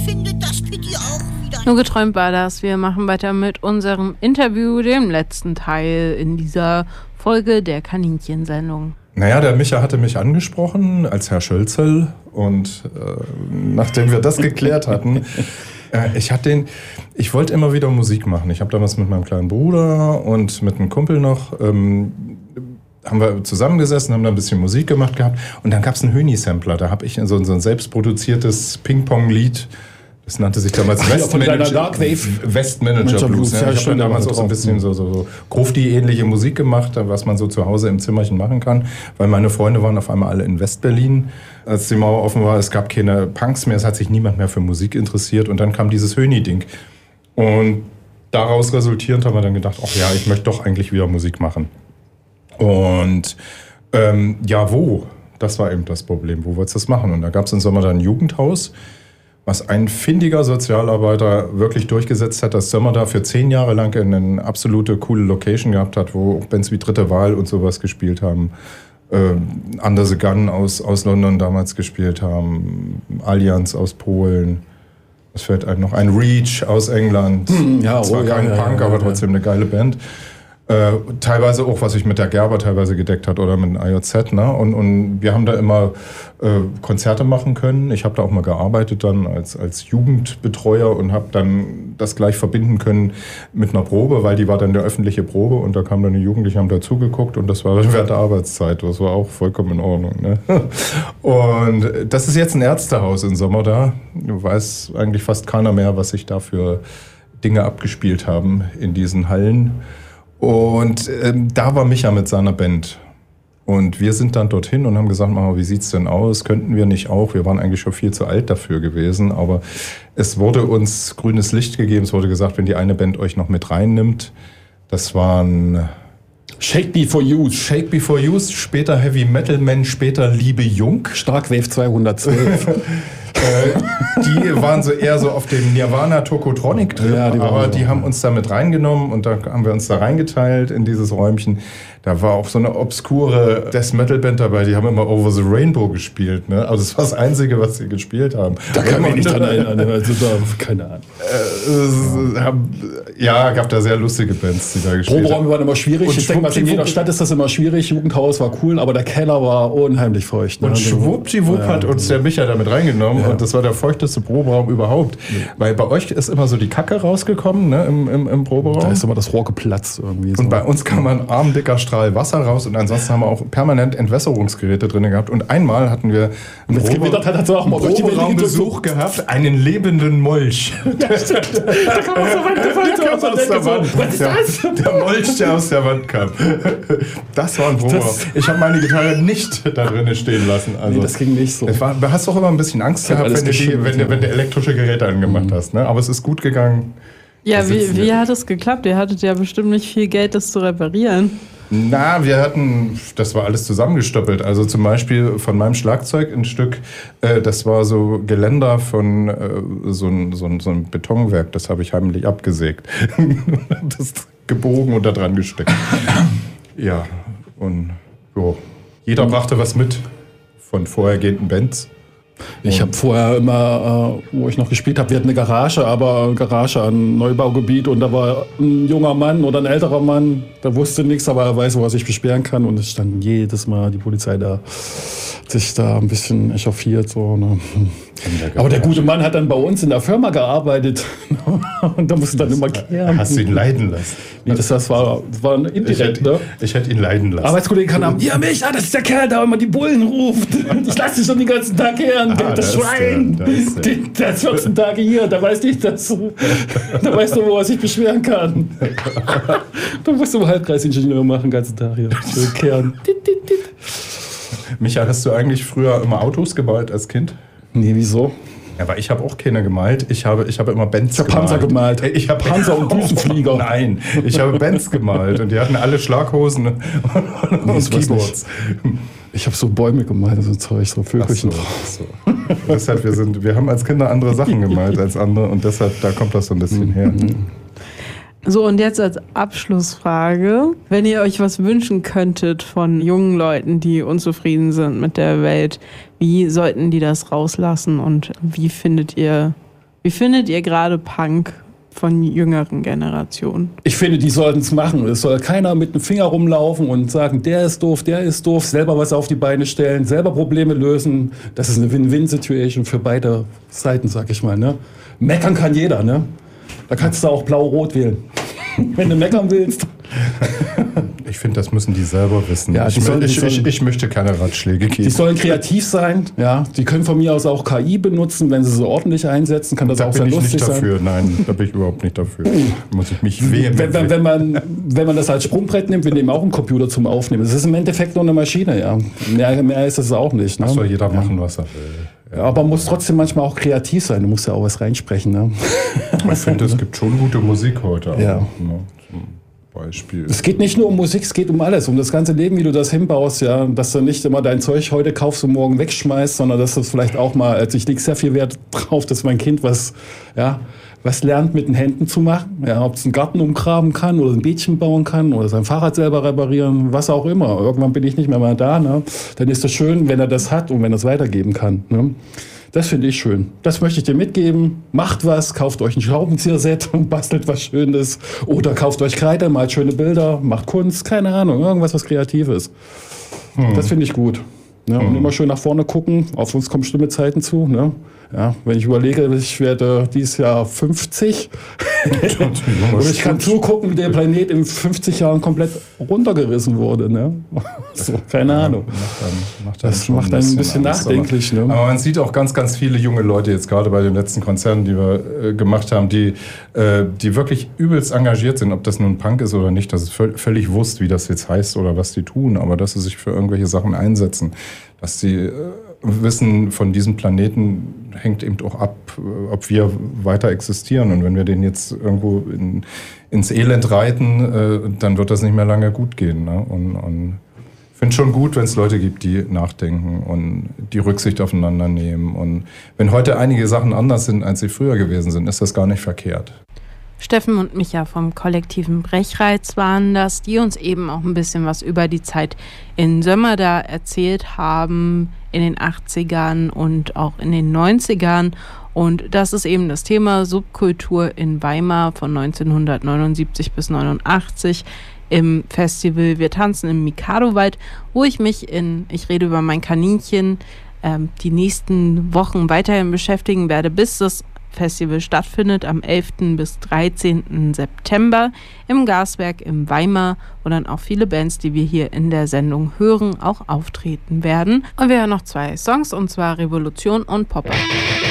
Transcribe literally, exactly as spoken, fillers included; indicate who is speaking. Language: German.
Speaker 1: findet das Pitti auch wieder.
Speaker 2: Nur geträumt war das. Wir machen weiter mit unserem Interview, dem letzten Teil in dieser Folge der Kaninchensendung.
Speaker 3: Naja, der Micha hatte mich angesprochen als Herr Schölzel und äh, nachdem wir das geklärt hatten, äh, ich hatte den, ich wollte immer wieder Musik machen. Ich habe damals mit meinem kleinen Bruder und mit einem Kumpel noch ähm, haben wir zusammengesessen, haben da ein bisschen Musik gemacht gehabt und dann gab es einen Höni-Sampler. Da habe ich so, so ein selbstproduziertes Ping-Pong-Lied. Das nannte sich damals
Speaker 4: Ach,
Speaker 3: West,
Speaker 4: ja,
Speaker 3: Manager, West Manager Blues. Ja, ich habe damals auch so ein bisschen so, so, so Grufti-ähnliche Musik gemacht, was man so zu Hause im Zimmerchen machen kann, weil meine Freunde waren auf einmal alle in West-Berlin, als die Mauer offen war. Es gab keine Punks mehr, es hat sich niemand mehr für Musik interessiert und dann kam dieses Höni-Ding. Und daraus resultierend haben wir dann gedacht, ach ja, ich möchte doch eigentlich wieder Musik machen. Und ähm, ja, wo? Das war eben das Problem. Wo wolltest du das machen? Und da gab es im Sommer dann ein Jugendhaus, was ein findiger Sozialarbeiter wirklich durchgesetzt hat, dass Sommer da für zehn Jahre lang eine absolute coole Location gehabt hat, wo auch Bands wie Dritte Wahl und sowas gespielt haben. Ähm, Under the Gun aus, aus London damals gespielt haben. Allianz aus Polen. Es fällt einem noch ein Reach aus England.
Speaker 4: Ja,
Speaker 3: Zwar
Speaker 4: oh,
Speaker 3: kein
Speaker 4: ja,
Speaker 3: Punk,
Speaker 4: ja, ja,
Speaker 3: aber trotzdem eine geile Band. Äh, teilweise auch, was sich mit der Gerber teilweise gedeckt hat oder mit dem I J Z. Ne? Und, und wir haben da immer äh, Konzerte machen können. Ich habe da auch mal gearbeitet dann als, als Jugendbetreuer und habe dann das gleich verbinden können mit einer Probe, weil die war dann der öffentliche Probe und da kamen dann die Jugendlichen, haben dazugeguckt und das war während der Arbeitszeit. Das war auch vollkommen in Ordnung. Ne? Und das ist jetzt ein Ärztehaus in Sommer da. Weiß eigentlich fast keiner mehr, was sich da für Dinge abgespielt haben in diesen Hallen. Und ähm, da war Micha mit seiner Band. Und wir sind dann dorthin und haben gesagt, Mama, wie sieht's denn aus? Könnten wir nicht auch? Wir waren eigentlich schon viel zu alt dafür gewesen. Aber es wurde uns grünes Licht gegeben. Es wurde gesagt, wenn die eine Band euch noch mit reinnimmt. Das waren
Speaker 4: Shake Before Use.
Speaker 3: Shake Before Use, später Heavy Metal Man, später Liebe Jung.
Speaker 4: Starkwave zweihundertzwölf.
Speaker 3: Die waren so eher so auf dem Nirvana-Tokotronic-Trip, ja, die aber die haben uns da mit reingenommen und da haben wir uns da reingeteilt in dieses Räumchen. Da war auch so eine obskure Death-Metal-Band dabei, die haben immer Over the Rainbow gespielt. Ne? Also das war das Einzige, was sie gespielt haben.
Speaker 4: Da kann man nicht dran erinnern, also da, keine Ahnung.
Speaker 3: Äh, haben, ja, gab da sehr lustige Bands, die da gespielt haben.
Speaker 4: Proberäume waren immer schwierig. Und ich denke mal, in jeder Stadt ist das immer schwierig. Jugendhaus war cool, aber der Keller war unheimlich feucht. Ne?
Speaker 3: Und schwuppdiwupp
Speaker 4: ja,
Speaker 3: hat uns der Micha damit reingenommen.
Speaker 4: Ja.
Speaker 3: Und das war der feuchteste Proberaum überhaupt. Ja. Weil bei euch ist immer so die Kacke rausgekommen, ne, im, im, im Proberaum.
Speaker 4: Da ist immer das Rohr geplatzt irgendwie. So.
Speaker 3: Und bei uns kam ein armdicker Strahl Wasser raus und ansonsten haben wir auch permanent Entwässerungsgeräte drin gehabt. Und einmal hatten wir einen Proberaumbesuch gehabt, einen lebenden Molch.
Speaker 4: Ja, da kam aus der Wand.
Speaker 3: Der kam aus der Wand. Was ist das? Der Molch, der aus der Wand kam. Das war ein Proberaum. Ich habe meine Gitarre nicht da drin stehen lassen. Also,
Speaker 4: nee, das ging nicht so.
Speaker 3: Es war, du hast doch immer ein bisschen Angst gehabt, wenn du, die, wenn, du, wenn du elektrische Geräte angemacht mhm. hast. Ne? Aber es ist gut gegangen.
Speaker 2: Ja, wie, wie hat es geklappt? Ihr hattet ja bestimmt nicht viel Geld, das zu reparieren.
Speaker 3: Na, wir hatten, das war alles zusammengestoppelt. Also zum Beispiel von meinem Schlagzeug ein Stück, äh, das war so Geländer von äh, so, ein, so, ein, so ein Betonwerk, das habe ich heimlich abgesägt. Das gebogen und da dran gesteckt. Ja, und jo, jeder brachte was mit von vorhergehenden Bands.
Speaker 4: Ich habe vorher immer, äh, wo ich noch gespielt habe, wir hatten eine Garage, aber eine Garage an Neubaugebiet und da war ein junger Mann oder ein älterer Mann, der wusste nichts, aber er weiß, wo er sich beschweren kann und es stand jedes Mal die Polizei da, sich da ein bisschen echauffiert. So, ne? Aber der gute Mann hat dann bei uns in der Firma gearbeitet und da musste dann immer kehren.
Speaker 3: Hast du ihn leiden lassen?
Speaker 4: Nee, das, das, war, das war indirekt,
Speaker 3: ich hätte,
Speaker 4: ne?
Speaker 3: Ich hätte ihn leiden lassen.
Speaker 4: Arbeitskollegen kann haben, ja Micha, das ist der Kerl, der immer die Bullen ruft. Ich lasse dich schon den ganzen Tag kehren. Ah, das, das Schwein, der, das der. der ist vierzehn Tage hier, da weiß nicht, dass da weißt du, wo er sich beschweren kann. Da musst du Halbkreisingenieur machen, den ganzen Tag hier. Kehren.
Speaker 3: Micha, hast du eigentlich früher immer Autos gemalt als Kind?
Speaker 4: Nee, wieso?
Speaker 3: Ja, aber ich habe auch keine gemalt. Ich habe, ich habe immer Bands
Speaker 4: gemalt. Ich habe Panzer gemalt.
Speaker 3: Ich habe
Speaker 4: Panzer und Düsenflieger.
Speaker 3: Nein, ich habe Bands gemalt und die hatten alle Schlaghosen und,
Speaker 4: nee,
Speaker 3: und Keyboards.
Speaker 4: Ich habe so Bäume gemalt, so Zeug, so Vögelchen.
Speaker 3: Ach so, ach so. Deshalb, wir, sind, wir haben als Kinder andere Sachen gemalt als andere und deshalb, da kommt das so ein bisschen her. Ne?
Speaker 2: So, und jetzt als Abschlussfrage, wenn ihr euch was wünschen könntet von jungen Leuten, die unzufrieden sind mit der Welt, wie sollten die das rauslassen und wie findet ihr Wie findet ihr gerade Punk von jüngeren Generationen?
Speaker 4: Ich finde, die sollten es machen. Es soll keiner mit dem Finger rumlaufen und sagen, der ist doof, der ist doof, selber was auf die Beine stellen, selber Probleme lösen. Das ist eine Win-Win-Situation für beide Seiten, sag ich mal. Ne? Meckern kann jeder, ne? Da kannst du auch blau-rot wählen, wenn du meckern willst.
Speaker 3: Ich finde, das müssen die selber wissen.
Speaker 4: Ja, die
Speaker 3: ich,
Speaker 4: sollen,
Speaker 3: ich,
Speaker 4: die sollen,
Speaker 3: ich, ich möchte keine Ratschläge geben.
Speaker 4: Die sollen kreativ sein, ja. Die können von mir aus auch K I benutzen, wenn sie sie ordentlich einsetzen, kann das
Speaker 3: da
Speaker 4: auch
Speaker 3: bin
Speaker 4: sehr
Speaker 3: ich
Speaker 4: lustig
Speaker 3: nicht
Speaker 4: sein.
Speaker 3: dafür. Nein, da bin ich überhaupt nicht dafür. Muss ich mich wehen.
Speaker 4: Wenn, wenn, wenn, man, wenn man das als Sprungbrett nimmt, wir nehmen auch einen Computer zum Aufnehmen. Es ist im Endeffekt nur eine Maschine, ja. Mehr, mehr ist es auch nicht. Ne?
Speaker 3: Das soll jeder machen, was er will.
Speaker 4: Ja, aber man muss trotzdem manchmal auch kreativ sein. Du musst ja auch was reinsprechen. Ne?
Speaker 3: Ich finde, es gibt schon gute Musik heute.
Speaker 4: Ja.
Speaker 3: Auch, ne? Zum Beispiel.
Speaker 4: Es geht nicht nur um Musik, es geht um alles. Um das ganze Leben, wie du das hinbaust. Ja? Dass du nicht immer dein Zeug heute kaufst und morgen wegschmeißt, sondern dass du es vielleicht auch mal, also ich lege sehr viel Wert drauf, dass mein Kind was, ja, was lernt mit den Händen zu machen. Ja, ob es einen Garten umgraben kann oder ein Beetchen bauen kann oder sein Fahrrad selber reparieren, was auch immer. Irgendwann bin ich nicht mehr mal da. Ne? Dann ist es schön, wenn er das hat und wenn er es weitergeben kann. Ne? Das finde ich schön. Das möchte ich dir mitgeben. Macht was, kauft euch ein Schraubenzieherset und bastelt was Schönes. Oder kauft euch Kreide, malt schöne Bilder, macht Kunst, keine Ahnung, irgendwas, was Kreatives. Hm. Das finde ich gut. Ne? Und hm. immer schön nach vorne gucken. Auf uns kommen schlimme Zeiten zu. Ne? Ja, wenn ich überlege, ich werde dieses Jahr fünfzig und ich kann zugucken, wie der Planet in fünfzig Jahren komplett runtergerissen wurde. Ne? So, keine ja, Ahnung. Macht dann, macht dann das macht einen ein bisschen Angst, nachdenklich.
Speaker 3: Aber,
Speaker 4: ne?
Speaker 3: aber man sieht auch ganz, ganz viele junge Leute jetzt gerade bei den letzten Konzerten, die wir äh, gemacht haben, die, äh, die wirklich übelst engagiert sind. Ob das nun Punk ist oder nicht, das ist völ- völlig wurscht, wie das jetzt heißt oder was die tun. Aber dass sie sich für irgendwelche Sachen einsetzen, dass sie äh, wissen, von diesem Planeten hängt eben auch ab, ob wir weiter existieren. Und wenn wir den jetzt irgendwo in, ins Elend reiten, äh, dann wird das nicht mehr lange gut gehen. Ne? Und, und ich finde schon gut, wenn es Leute gibt, die nachdenken und die Rücksicht aufeinander nehmen. Und wenn heute einige Sachen anders sind, als sie früher gewesen sind, ist das gar nicht verkehrt.
Speaker 2: Steffen und Micha vom kollektiven Brechreiz waren das, die uns eben auch ein bisschen was über die Zeit in Sömmerda erzählt haben, in den achtzigern und auch in den neunzigern. Und das ist eben das Thema Subkultur in Weimar von neunzehnhundertneunundsiebzig bis neunundachtzig im Festival Wir tanzen im Mikadowald, wo ich mich in, ich rede über mein Kaninchen, ähm, die nächsten Wochen weiterhin beschäftigen werde, bis das Festival stattfindet am elften bis dreizehnten September im Gaswerk in Weimar, wo dann auch viele Bands, die wir hier in der Sendung hören, auch auftreten werden. Und wir hören noch zwei Songs, und zwar Revolution und Popper.